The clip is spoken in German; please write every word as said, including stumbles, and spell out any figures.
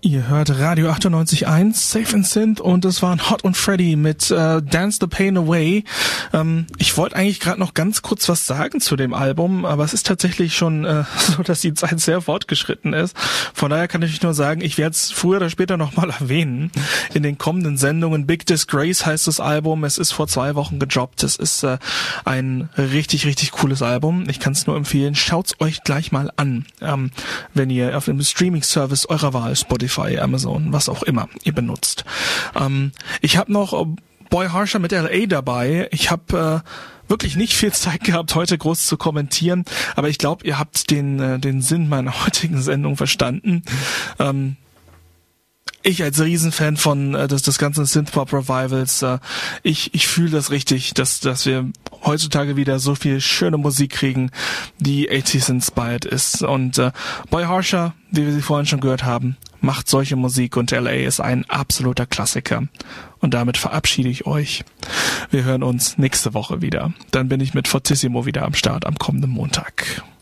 Ihr hört Radio achtundneunzig Komma eins, Safe and Synth, und das waren Hot und Freddy mit äh, Dance the Pain Away. Ähm, ich wollte eigentlich gerade noch ganz kurz was sagen zu dem Album, aber es ist tatsächlich schon äh, so, dass die Zeit sehr fortgeschritten ist. Von daher kann ich nur sagen, ich werde es früher oder später nochmal erwähnen. In den kommenden Sendungen. Big Disgrace heißt das Album. Es ist vor zwei Wochen gedroppt. Es ist äh, ein richtig, richtig cooles Album. Ich kann es nur empfehlen. Schaut's euch gleich mal an, ähm, wenn ihr auf dem Streaming-Service eurer Wahl, Spotify, Amazon, was auch immer ihr benutzt. Ähm, ich habe noch Boy Harsher mit L A dabei. Ich habe äh, wirklich nicht viel Zeit gehabt, heute groß zu kommentieren, aber ich glaube, ihr habt den äh, den Sinn meiner heutigen Sendung verstanden. Ähm, Ich als Riesenfan von äh, des, des ganzen Synthpop-Revivals, äh, ich ich fühle das richtig, dass dass wir heutzutage wieder so viel schöne Musik kriegen, die achtziger inspired ist. Und äh, Boy Harsher, wie wir sie vorhin schon gehört haben, macht solche Musik, und L A ist ein absoluter Klassiker. Und damit verabschiede ich euch. Wir hören uns nächste Woche wieder. Dann bin ich mit Fortissimo wieder am Start am kommenden Montag.